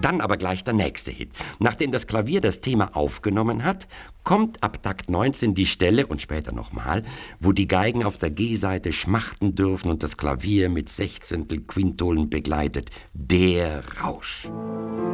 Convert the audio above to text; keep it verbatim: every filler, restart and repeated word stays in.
Dann aber gleich der nächste Hit. Nachdem das Klavier das Thema aufgenommen hat, kommt ab Takt neunzehn die Stelle, und später nochmal, wo die Geigen auf der G-Seite schmachten dürfen und das Klavier mit Sechzehntel Quintolen begleitet. Der Rausch.